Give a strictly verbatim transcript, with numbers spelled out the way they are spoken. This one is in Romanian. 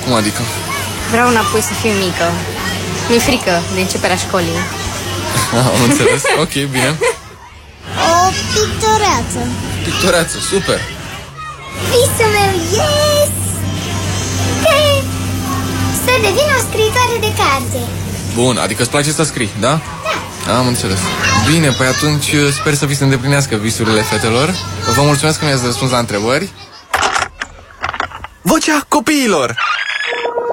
Cum adică? Vreau înapoi să fiu mică. Mi-e frică de începerea școlii. Am înțeles, ok, bine. O pictoreață. Pictoreață, super. Visul meu, yes! Hey! Să devin o scriitoare de carte. Bun, adică îți place să scrii, da? Da. Am înțeles. Bine, păi atunci sper să vi se îndeplinească visurile fetelor. Vă mulțumesc că mi-ați răspuns la întrebări. Vocea copiilor!